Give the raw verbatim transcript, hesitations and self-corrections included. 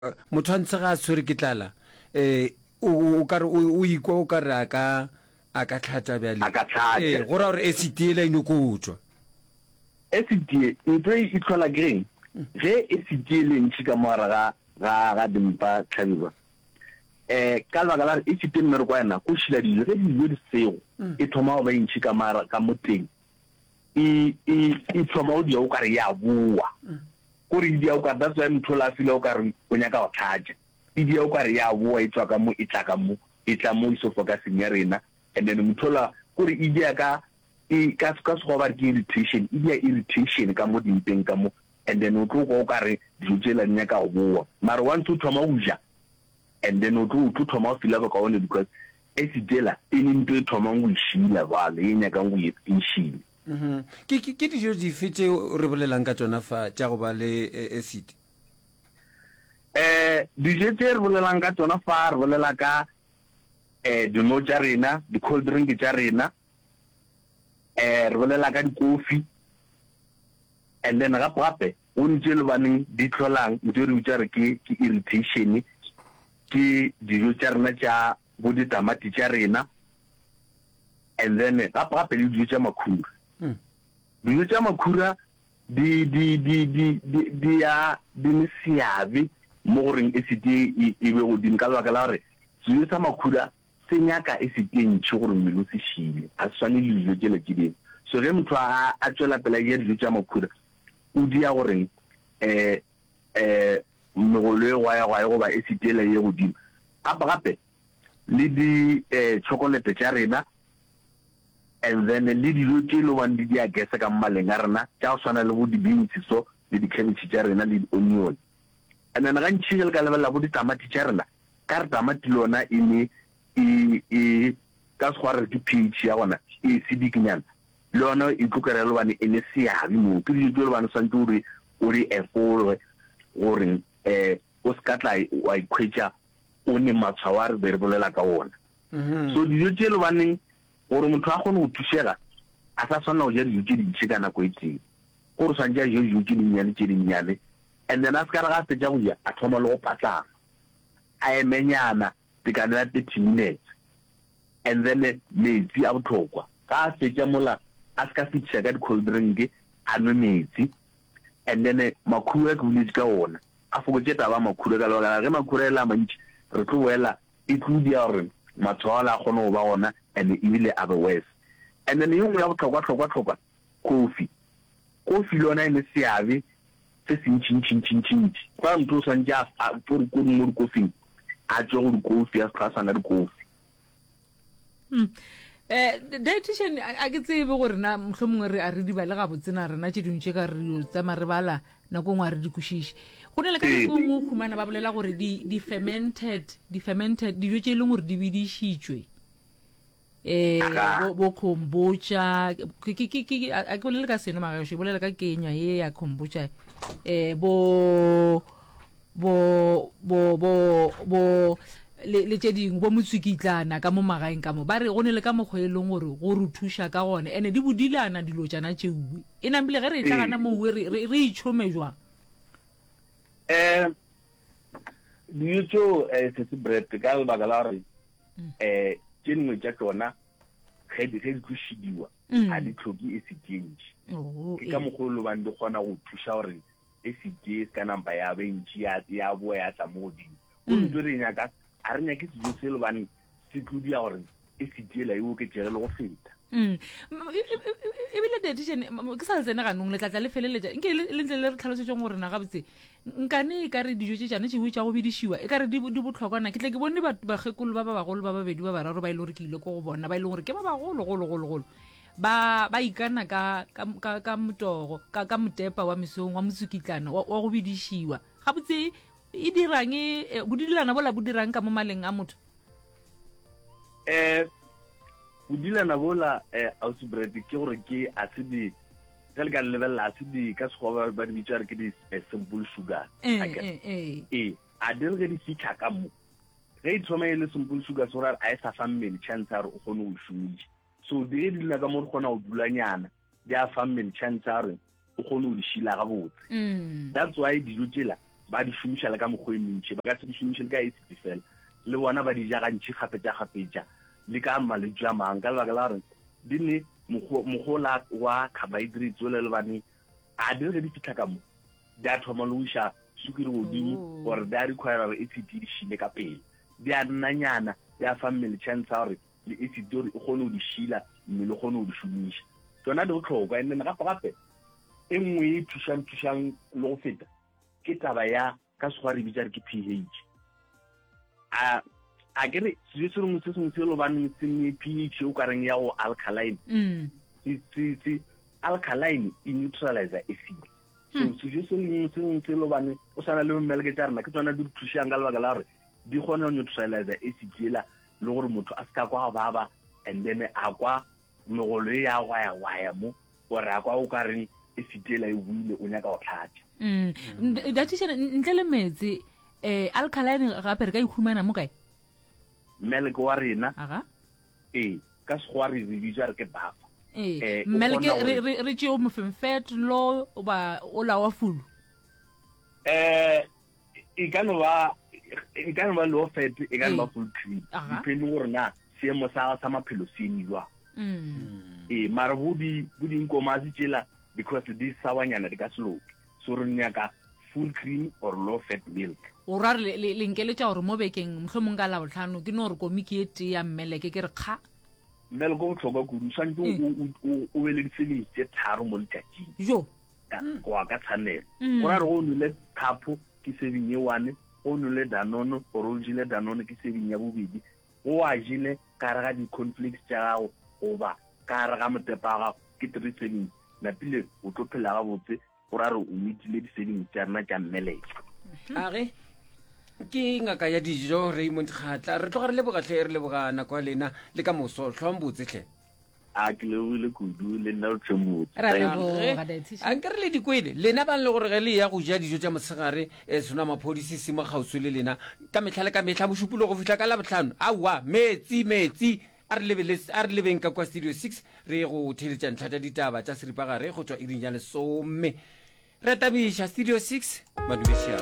motho ntse ga tshwere ke tlala eh o ka re o ikwa o ka re aka aka tlhatsa bjale eh go ra gore acid ile ino kutswa acid ntwe e tlhola green ge acid ile ntshi ka mara ga ga ga dimpa tlhabiwa eh ka la ga acid e mmere kwa yana go shila dijo ge dijo di sego e thoma go ba ntshi ka mara ka moteng e e e thoma o di o ka re ya bua go re di o ka that's why mthola file o ka re o nyaka o tlhaja di o ka re ya bua e tswa ka mo e tla ka mo e tla mo iso focusing ya rena and then mthola go re idia ka e ka ka go ba ke irritation idia irritation ka mo dimpeng ka mo and then o tlo go ka re dijela nya ka o bua mara one two thoma uja and then o tlo to thoma fila ka one because esidela eni ntwe thoma ngo ishila ba le nya ka ngo ishila mhm ke ke dijo di fetse re bolelang ka tsona fa tja go ba le acid eh dijo tse re bolelang ka tsona fa re bolela ka eh dino tja rena di cold drink tja rena eh re bolela ka di coffee and then ga gape o ntse le baneng di tlholang ntse re utsa re ke ke irritation ke dijo tja rena tja bo di tamati tja rena and then ga gape le dijo tja makhura mm dijo tja makhura di di di di di ya di misiabe mo goreng acid e be go din ka ba ka la re dijo tja makhura senyaka acid e ntse gore mmelo se shile a tswane le dijo tse le ke so ge motho a a tswela pele ya dijo tja makhura o dia gore eh eh mogolo wa ya go ba acid le ye go dima gape gape le di eh chocolate tja rena and then le dijo tse lo wan di dia gesa ka mmaleng a rena tja o swana le bo di beans so le di cabbage tja rena le onion and then ga ntshile ka lebella bo di tamati tja rena ka re tamati lona e ne e e ka sgware ke pH ya bona e acidic nyana lona e tlokere le bana e ne se ya mo ke dijo le bana santse o re o re e fole gore eh o skatla wa ikhwetsa o ne matshware be re bolela ka ona so dijo tse le baneng gore motho a gone go thushega a sa swana go ja dijo tse dintsi ka nako e tseng gore santse jo dijo tse dinnyane tse dinnyane and then a ska re ga se ja go ja a thoma le go patlana a emenyana tikana thirty minutes and then metsi a botlhokwa ka se ja mola a ska fitša ka di cold drink a nwe metsi and then makhura ke buletse ka ona a fokotse taba makhura ka lola ge makhura ela mantsi re tlo wela e tludi ya gore matshwala a gone go ba gona and ile a be worse and then yung ya botlhokwa tlhokwa tlhokwa coffee coffee lona ene seabe se se ntšintšintšintšintši kwa motho o santse a tsore ko mo di coffee a tswa go di coffee a se sana di coffee mm eh dietitian a ke tsebe gore na mohlomongwe re a re di bale ga botsena rena tše dintše ka re tsa maribala nako ngwa re di kushishi go ne le ka mo khumana ba bolela gore di di fermented di fermented dijo tše leng gore di bidishitšwe eh bo kombucha ke ke ke a ke bolela ka seno ma go bolela ka Kenya ye ya kombucha eh bo bo bo bo bo le le tše ding bo motsukitlana ka mo magaeng ka mo ba re go ne le ka mogweleng gore go re thusha ka gone ene di bodilana dilo tjana tšewe e nambile ge re e tlagana mo re re itšhome jwa eh dijo eh se se bread ka le bagala re eh tše dingwe tša tsona ge di ge di kushidiwa a di tlhoki e se tšentši ke ka mogolo ba ndi gona go thusha gore e se tše ka namba ya bentši ya ya bo ya tla mo di go ntse re nya ka a re nya ke se se le bane se tludi ya gore e se tšela e o ke tšere le go feta mm e bile dietitian ke sa tsena ga nong le tla le feleletša nke le ntse le re tlhalosetseng gore na ga botse nkane e ka re dijo tše tšane tšewe tša go bidishiwa e ka re di botlhokwana ke tle ke bone bagekolo ba ba bagolo ba babedi ba bararo ba ile gore ke ile go bona ba ile gore ke ba bagolo golo golo golo ba ba ikana ka ka ka motogo ka ka motepa wa mesong wa motsukitlana wa go bidishiwa ga botse e dirang e bodilana bola bodirang ka mo maleng a motho eh bodilana bola eh outbreak ke gore ke acid ka le ka level acid ka sgoba ba di bitsa ke di simple sugar eh eh eh a dire ke di fitha ka mo ge itsoma ile simple sugar so ra a sa family chance are o gone o shudi so di di la ka mo gona o dulanyana di a family chance are o gone o di shila ga botse mm that's why di jotela ba di shumisha le ka mogwe mentši ba ka se di shumishe le ka acid fela le bona ba di ja gantši kgapetša-kgapetša le ka malwetse a mang ka lebaka la gore di ne mogola wa carbohydrates o le lebane a di re di fitlha ka mo di a thoma le uša sukiri godimo gore di a require gore acid di šile ka pele di a nnanyana di a fa mmele chance ya gore le acid gore e kgone go di šila mmele o kgone go di šomiša tsona di botlhokwa and then gape-gape e nngwe e thušang-thušang le go feta ke taba ya ka segwa re bitsa re ke pH a a kere se se reng se se lo baneng se ne pH o ka reng ya go alkaline mm se se alkaline e neutralize acid so se se le se se lo bane o sana le mmeleke tsa rena ke tsona di thušang ka lebaka la gore di kgona go neutralize acid ela le gore motho a ska kwa baba and then a kwa megolo ya gwa ya waya mo gore a kwa o ka reng acid ela e buile o nyaka go tlhatša mm datisha ntle le metsi eh alkaline gape re ka ikhumana mo kae meleke wa rena aga eh ka segwa re re bitsa re ke bafa eh meleke re re tšeo mofemfet lo ba o la wa fulu eh e ka no ba e ka no ba low fat e ka no ba full cream depending gore na seemo sa sa maphelo se eniwa mm eh mara budi budi nkomazi tšela because this sawanyana di ka slope so re nyaka full cream or low fat milk o ra le le nkeletša gore mo bekeng mohlomong ka la botlhano ke no re komiki e tee ya mmeleke ke re kga mmele go botlhokwa kudu santse o be le ditsebi tse tharo mo letšatšing jo go ka tshwanela go ra re go nole thapo ke saving ye one go nole danono or o jile danono ke saving ya bobedi go a jile ka re ga di-conflicts tša gago goba ka re ga motepa gago ke three saving napile o tlo phela ga botse go ra re o metile di-saving tša rena tša mmeleke age ke ngaka ya dijo Raymond Kgatla re tloga re lebogatlhe re leboga nako ya lena le ka moso tlhong botsetlhe a ke lebogile kudu le nna o tlhomotse ra leboga datisha a nkere le dikwele lena ba le gore ge le ya go ja dijo tša motshegare e sona maphodisi se mo kgauswi le lena ka metlha le ka metlha bošupulo go fitlha ka la botlhano aowa metsi metsi a re lebeng ka kwa studio six re go theletša ntlha tša ditaba tša seripagare go tšwa iring ya lesome re tabiša studio six madumešia